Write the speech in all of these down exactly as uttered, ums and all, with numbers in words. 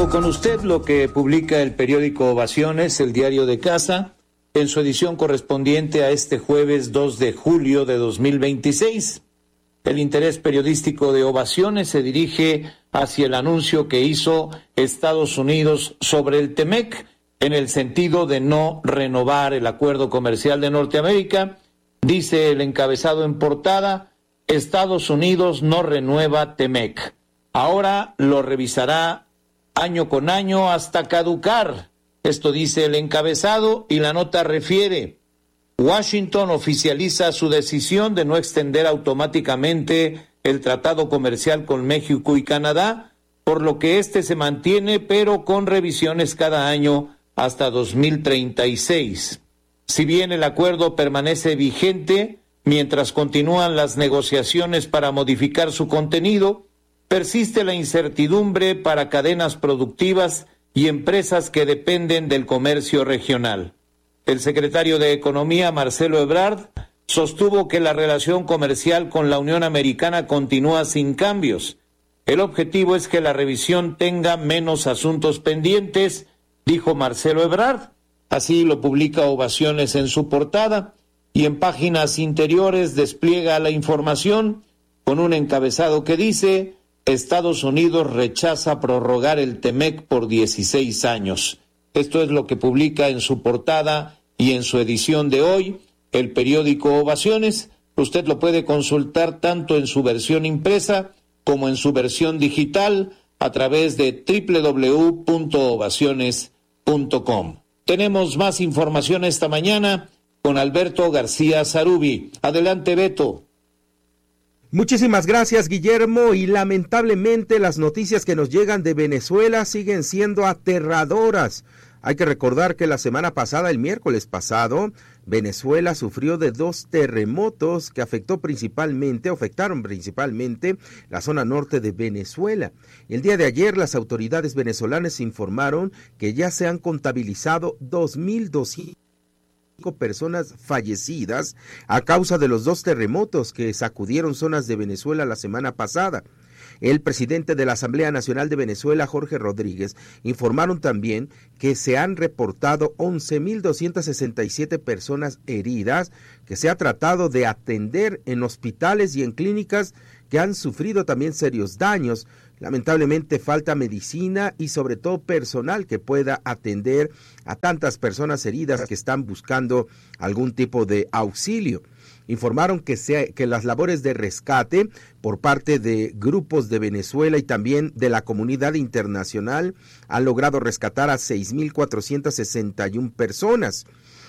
Comparto con usted lo que publica el periódico Ovaciones, el diario de casa, en su edición correspondiente a este jueves dos de julio de dos mil veintiséis. El interés periodístico de Ovaciones se dirige hacia el anuncio que hizo Estados Unidos sobre el Temec, en el sentido de no renovar el acuerdo comercial de Norteamérica. Dice el encabezado en portada: Estados Unidos no renueva Temec. Ahora lo revisará año con año hasta caducar. Esto dice el encabezado, y la nota refiere: Washington oficializa su decisión de no extender automáticamente el tratado comercial con México y Canadá, por lo que este se mantiene, pero con revisiones cada año hasta dos mil treinta y seis. Si bien el acuerdo permanece vigente, mientras continúan las negociaciones para modificar su contenido, persiste la incertidumbre para cadenas productivas y empresas que dependen del comercio regional. El secretario de Economía, Marcelo Ebrard, sostuvo que la relación comercial con la Unión Americana continúa sin cambios. El objetivo es que la revisión tenga menos asuntos pendientes, dijo Marcelo Ebrard. Así lo publica Ovaciones en su portada, y en páginas interiores despliega la información con un encabezado que dice: Estados Unidos rechaza prorrogar el Temec por dieciséis años. Esto es lo que publica en su portada y en su edición de hoy el periódico Ovaciones. Usted lo puede consultar tanto en su versión impresa como en su versión digital a través de doble u doble u doble u punto ovaciones punto com. Tenemos más información esta mañana con Alberto García Zarubi. Adelante, Beto. Muchísimas gracias, Guillermo, y lamentablemente las noticias que nos llegan de Venezuela siguen siendo aterradoras. Hay que recordar que la semana pasada, el miércoles pasado, Venezuela sufrió de dos terremotos que afectó principalmente, afectaron principalmente la zona norte de Venezuela. El día de ayer, las autoridades venezolanas informaron que ya se han contabilizado dos mil doscientas personas fallecidas a causa de los dos terremotos que sacudieron zonas de Venezuela la semana pasada. El presidente de la Asamblea Nacional de Venezuela, Jorge Rodríguez, informaron también que se han reportado once mil doscientas sesenta y siete personas heridas que se ha tratado de atender en hospitales y en clínicas que han sufrido también serios daños. Lamentablemente falta medicina y sobre todo personal que pueda atender a tantas personas heridas que están buscando algún tipo de auxilio. Informaron que, se, que las labores de rescate por parte de grupos de Venezuela y también de la comunidad internacional han logrado rescatar a seis mil cuatrocientas sesenta y una personas.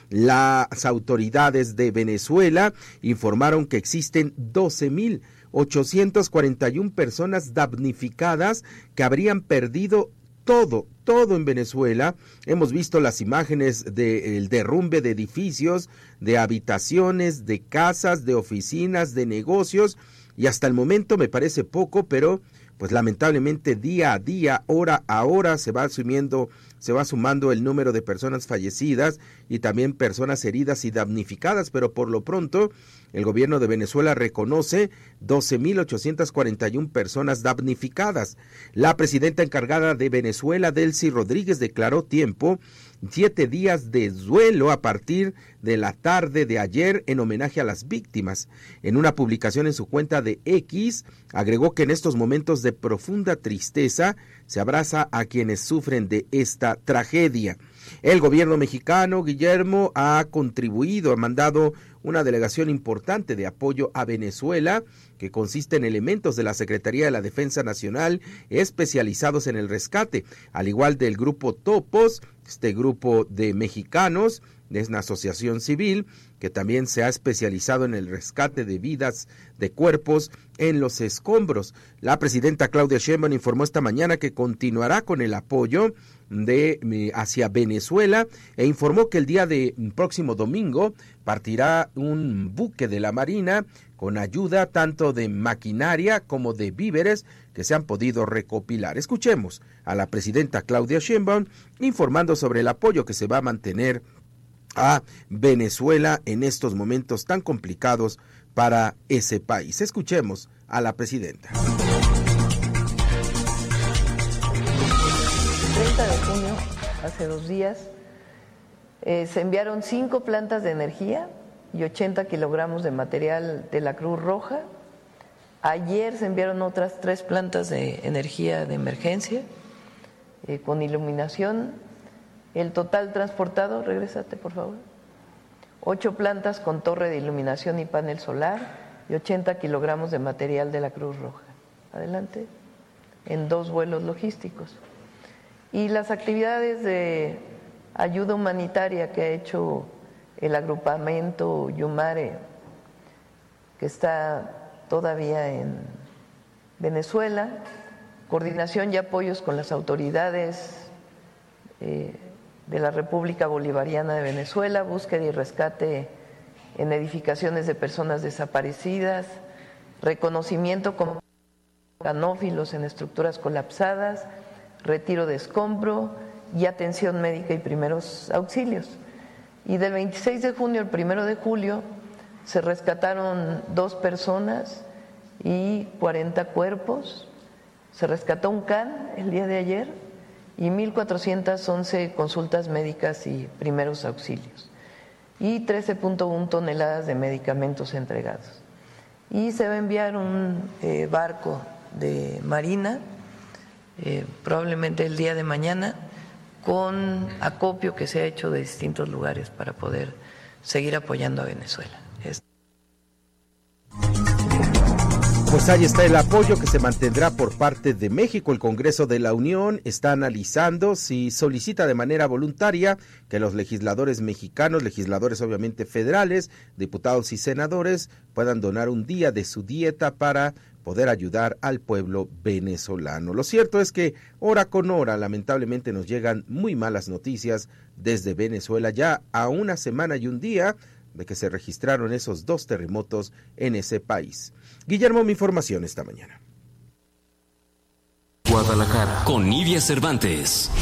Las autoridades de Venezuela informaron que existen doce mil ochocientas cuarenta y una personas damnificadas que habrían perdido todo, todo en Venezuela. Hemos visto las imágenes del derrumbe de edificios, de habitaciones, de casas, de oficinas, de negocios, y hasta el momento me parece poco, pero pues lamentablemente día a día, hora a hora se va asumiendo, se va sumando el número de personas fallecidas y también personas heridas y damnificadas, pero por lo pronto el gobierno de Venezuela reconoce doce mil ochocientas cuarenta y una personas damnificadas. La presidenta encargada de Venezuela, Delcy Rodríguez, declaró tiempo siete días de duelo a partir de la tarde de ayer en homenaje a las víctimas. En una publicación en su cuenta de X, agregó que en estos momentos de profunda tristeza se abraza a quienes sufren de esta tragedia. El gobierno mexicano, Guillermo, ha contribuido, ha mandado una delegación importante de apoyo a Venezuela, que consiste en elementos de la Secretaría de la Defensa Nacional especializados en el rescate, al igual del grupo Topos, este grupo de mexicanos, es una asociación civil que también se ha especializado en el rescate de vidas de cuerpos en los escombros. La presidenta Claudia Sheinbaum informó esta mañana que continuará con el apoyo de hacia Venezuela e informó que el día de próximo domingo partirá un buque de la Marina con ayuda tanto de maquinaria como de víveres que se han podido recopilar. Escuchemos a la presidenta Claudia Sheinbaum informando sobre el apoyo que se va a mantener a Venezuela en estos momentos tan complicados para ese país. Escuchemos a la presidenta. hace dos días. Eh, se enviaron cinco plantas de energía y ochenta kilogramos de material de la Cruz Roja. Ayer se enviaron otras tres plantas de energía de emergencia eh, con iluminación. El total transportado, regrésate por favor, ocho plantas con torre de iluminación y panel solar y ochenta kilogramos de material de la Cruz Roja. Adelante, en dos vuelos logísticos. Y las actividades de ayuda humanitaria que ha hecho el agrupamiento Yumare, que está todavía en Venezuela, coordinación y apoyos con las autoridades eh, de la República Bolivariana de Venezuela, búsqueda y rescate en edificaciones de personas desaparecidas, reconocimiento con canófilos en estructuras colapsadas, retiro de escombro y atención médica y primeros auxilios. Y del veintiséis de junio al primero de julio se rescataron dos personas y cuarenta cuerpos. Se rescató un can el día de ayer y mil cuatrocientas once consultas médicas y primeros auxilios y trece punto uno toneladas de medicamentos entregados. Y se va a enviar un eh, barco de marina, eh, probablemente el día de mañana, con acopio que se ha hecho de distintos lugares para poder seguir apoyando a Venezuela. Es... Pues ahí está el apoyo que se mantendrá por parte de México. El Congreso de la Unión está analizando si solicita de manera voluntaria que los legisladores mexicanos, legisladores obviamente federales, diputados y senadores puedan donar un día de su dieta para poder ayudar al pueblo venezolano. Lo cierto es que hora con hora lamentablemente nos llegan muy malas noticias desde Venezuela, ya a una semana y un día de que se registraron esos dos terremotos en ese país. Guillermo, mi información esta mañana. Guadalajara con Nidia Cervantes.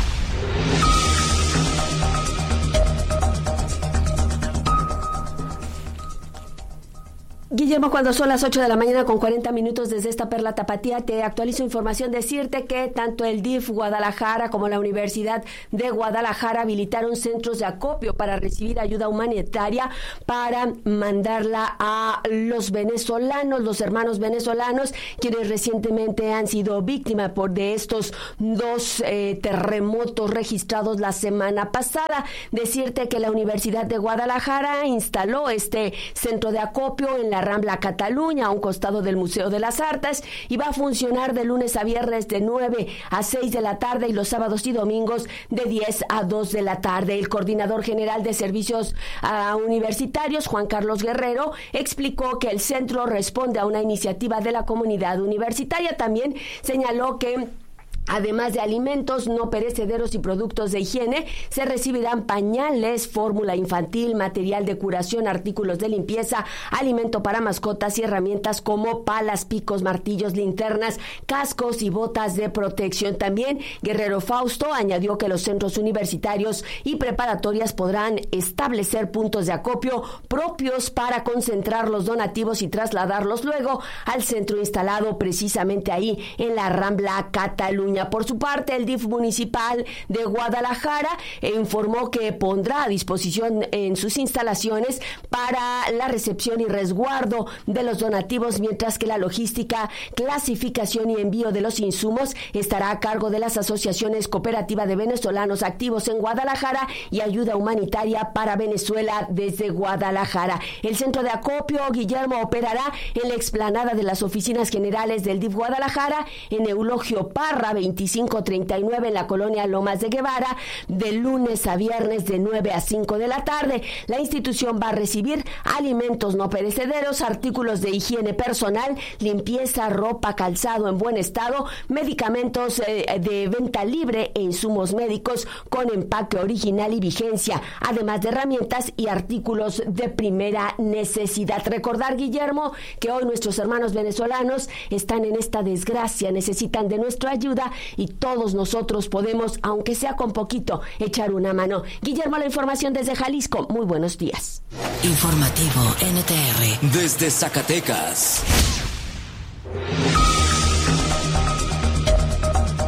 Guillermo, cuando son las ocho de la mañana con cuarenta minutos desde esta Perla Tapatía, te actualizo información. Decirte que tanto el D I F Guadalajara como la Universidad de Guadalajara habilitaron centros de acopio para recibir ayuda humanitaria para mandarla a los venezolanos, los hermanos venezolanos, quienes recientemente han sido víctimas por de estos dos eh, terremotos registrados la semana pasada. Decirte que la Universidad de Guadalajara instaló este centro de acopio en la Rambla Cataluña, a un costado del Museo de las Artes, y va a funcionar de lunes a viernes de nueve a seis de la tarde y los sábados y domingos de diez a dos de la tarde. El coordinador general de servicios uh, universitarios, Juan Carlos Guerrero, explicó que el centro responde a una iniciativa de la comunidad universitaria. También señaló que además de alimentos no perecederos y productos de higiene, se recibirán pañales, fórmula infantil, material de curación, artículos de limpieza, alimento para mascotas y herramientas como palas, picos, martillos, linternas, cascos y botas de protección. También Guerrero Fausto añadió que los centros universitarios y preparatorias podrán establecer puntos de acopio propios para concentrar los donativos y trasladarlos luego al centro instalado precisamente ahí en la Rambla Cataluña. Por su parte, el D I F municipal de Guadalajara eh, informó que pondrá a disposición en sus instalaciones para la recepción y resguardo de los donativos, mientras que la logística, clasificación y envío de los insumos estará a cargo de las asociaciones Cooperativa de Venezolanos Activos en Guadalajara y Ayuda Humanitaria para Venezuela desde Guadalajara. El centro de acopio, Guillermo, operará en la explanada de las oficinas generales del D I F Guadalajara en Eulogio Parra veinticinco treinta y nueve en la colonia Lomas de Guevara, de lunes a viernes de nueve a cinco de la tarde. La institución va a recibir alimentos no perecederos, artículos de higiene personal, limpieza, ropa, calzado en buen estado, medicamentos eh, de venta libre e insumos médicos con empaque original y vigencia, además de herramientas y artículos de primera necesidad. Recordar, Guillermo, que hoy nuestros hermanos venezolanos están en esta desgracia, necesitan de nuestra ayuda y todos nosotros podemos, aunque sea con poquito, echar una mano. Guillermo, la información desde Jalisco. Muy buenos días. Informativo N T R desde Zacatecas.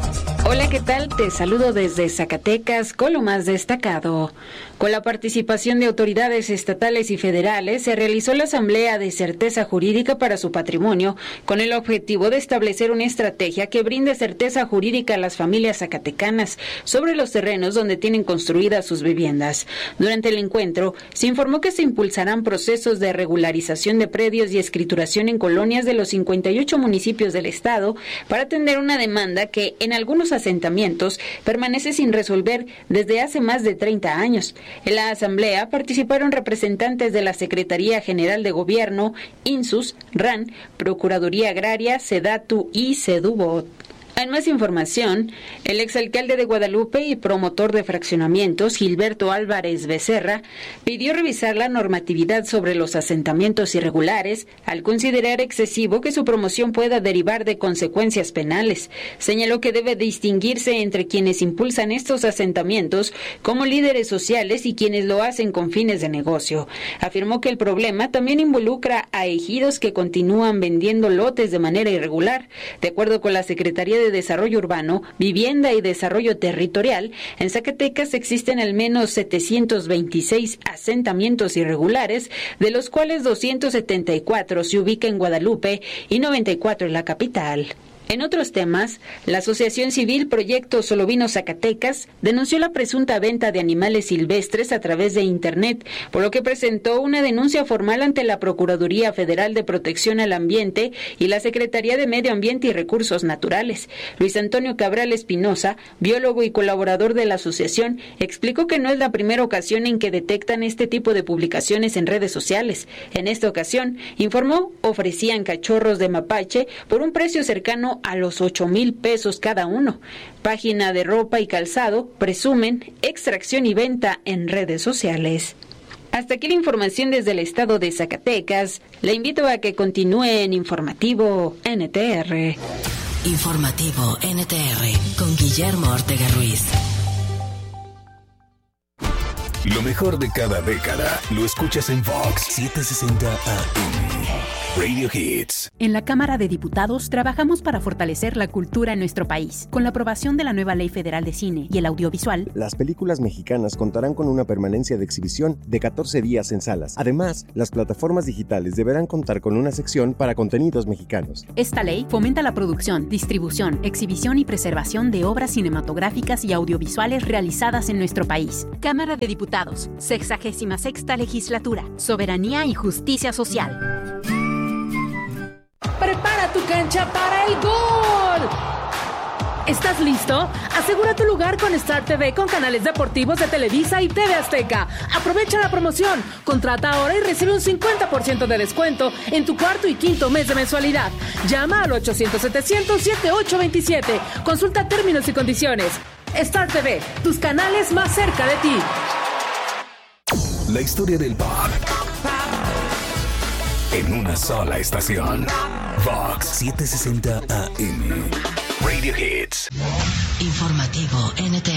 Hola, ¿qué tal? Te saludo desde Zacatecas con lo más destacado. Con la participación de autoridades estatales y federales, se realizó la Asamblea de Certeza Jurídica para su Patrimonio, con el objetivo de establecer una estrategia que brinde certeza jurídica a las familias zacatecanas sobre los terrenos donde tienen construidas sus viviendas. Durante el encuentro, se informó que se impulsarán procesos de regularización de predios y escrituración en colonias de los cincuenta y ocho municipios del estado para atender una demanda que en algunos asentamientos permanece sin resolver desde hace más de treinta años. En la asamblea participaron representantes de la Secretaría General de Gobierno, INSUS, RAN, Procuraduría Agraria, SEDATU y SEDUBOT. En más información, el exalcalde de Guadalupe y promotor de fraccionamientos, Gilberto Álvarez Becerra, pidió revisar la normatividad sobre los asentamientos irregulares al considerar excesivo que su promoción pueda derivar de consecuencias penales. Señaló que debe distinguirse entre quienes impulsan estos asentamientos como líderes sociales y quienes lo hacen con fines de negocio. Afirmó que el problema también involucra a ejidos que continúan vendiendo lotes de manera irregular. De acuerdo con la Secretaría de de Desarrollo Urbano, Vivienda y Desarrollo Territorial, en Zacatecas existen al menos setecientos veintiséis asentamientos irregulares, de los cuales doscientos setenta y cuatro se ubican en Guadalupe y noventa y cuatro en la capital. En otros temas, la Asociación Civil Proyecto Solovino Zacatecas denunció la presunta venta de animales silvestres a través de Internet, por lo que presentó una denuncia formal ante la Procuraduría Federal de Protección al Ambiente y la Secretaría de Medio Ambiente y Recursos Naturales. Luis Antonio Cabral Espinosa, biólogo y colaborador de la asociación, explicó que no es la primera ocasión en que detectan este tipo de publicaciones en redes sociales. En esta ocasión, informó, ofrecían cachorros de mapache por un precio cercano a los ocho mil pesos cada uno. Página de ropa y calzado, presumen extracción y venta en redes sociales. Hasta aquí la información desde el estado de Zacatecas. Le invito a que continúe en Informativo N T R. Informativo N T R con Guillermo Ortega Ruiz. Lo mejor de cada década lo escuchas en Vox setecientos sesenta A M. Radio Hits. En la Cámara de Diputados trabajamos para fortalecer la cultura en nuestro país. Con la aprobación de la nueva Ley Federal de Cine y el Audiovisual, las películas mexicanas contarán con una permanencia de exhibición de catorce días en salas. Además, las plataformas digitales deberán contar con una sección para contenidos mexicanos. Esta ley fomenta la producción, distribución, exhibición y preservación de obras cinematográficas y audiovisuales realizadas en nuestro país. Cámara de Diputados, sexagésima sexta Legislatura, Soberanía y Justicia Social. ¡Prepara tu cancha para el gol! ¿Estás listo? Asegura tu lugar con Star T V con canales deportivos de Televisa y T V Azteca. Aprovecha la promoción. Contrata ahora y recibe un cincuenta por ciento de descuento en tu cuarto y quinto mes de mensualidad. Llama al ochocientos setecientos setenta y ocho veintisiete. Consulta términos y condiciones. Star T V, tus canales más cerca de ti. La historia del pop en una sola estación. Vox setecientos sesenta A M. Radio Hits. Informativo N T R.